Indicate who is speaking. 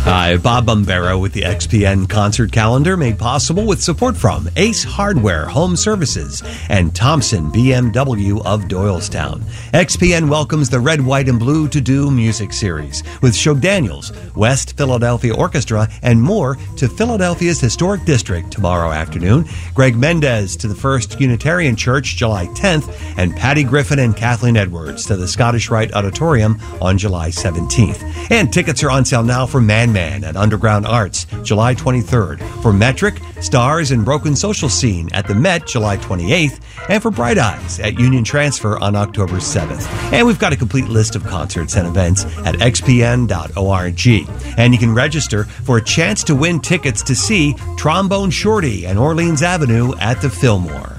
Speaker 1: Hi, Bob Bombero with the XPN concert calendar, made possible with support from Ace Hardware Home Services and Thompson BMW of Doylestown. XPN welcomes the Red, White, and Blue To Do music series with Shug Daniels, West Philadelphia Orchestra, and more to Philadelphia's Historic District tomorrow afternoon. Greg Mendez to the First Unitarian Church July 10th, and Patty Griffin and Kathleen Edwards to the Scottish Rite Auditorium on July 17th. And tickets are on sale now for Man at Underground Arts, July 23rd. For Metric, Stars, and Broken Social Scene at the Met, July 28th. And for Bright Eyes at Union Transfer on October 7th. And we've got a complete list of concerts and events at xpn.org. And you can register for a chance to win tickets to see Trombone Shorty and Orleans Avenue at the Fillmore.